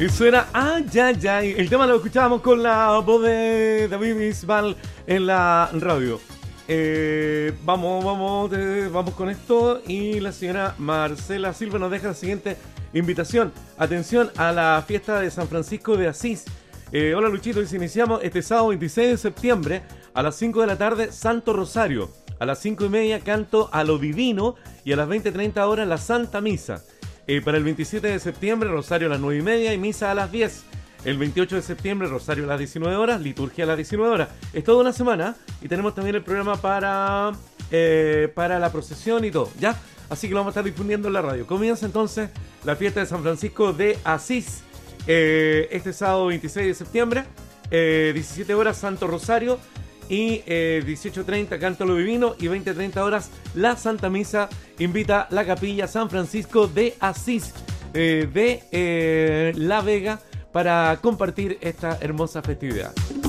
Y suena ya. El tema lo escuchábamos con la voz de David Bisbal en la radio. Vamos con esto. Y la señora Marcela Silva nos deja la siguiente invitación. Atención a la fiesta de San Francisco de Asís. Hola Luchito, iniciamos este sábado 26 de septiembre a las 5 de la tarde, Santo Rosario. A las 5:30 canto a lo divino y a las 20:30 horas la Santa Misa. Para el 27 de septiembre, Rosario a las 9:30 y Misa a las 10. El 28 de septiembre, Rosario a las 19 horas, liturgia a las 19 horas. Es toda una semana y tenemos también el programa para la procesión y todo, ¿ya? Así que lo vamos a estar difundiendo en la radio. Comienza entonces la fiesta de San Francisco de Asís. Este sábado 26 de septiembre, 17 horas Santo Rosario y 18:30 Canto a lo Divino y 20:30 horas la Santa Misa. Invita la Capilla San Francisco de Asís de La Vega para compartir esta hermosa festividad.